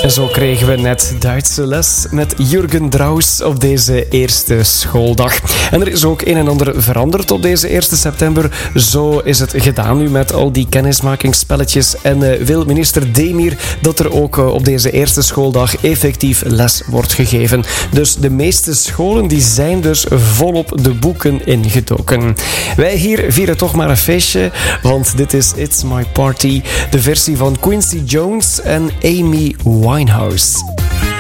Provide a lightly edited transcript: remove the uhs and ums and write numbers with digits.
En zo kregen we net Duitse les met Jurgen Draus op deze eerste schooldag. En er is ook een en ander veranderd op deze 1 september. Zo is het gedaan nu met al die kennismakingsspelletjes. En wil minister Demir dat er ook op deze eerste schooldag effectief les wordt gegeven. Dus de meeste scholen die zijn dus volop de boeken ingedoken. Wij hier vieren toch maar een feestje, want dit is It's My Party, de versie van Quincy Jones en Amy Winehouse.